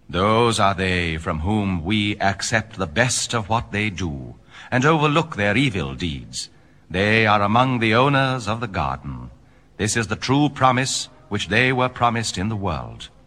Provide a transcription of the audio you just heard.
Those are they from whom we accept the best of what they do, and overlook their evil deeds. They are among the owners of the garden. This is the true promise which they were promised in the world.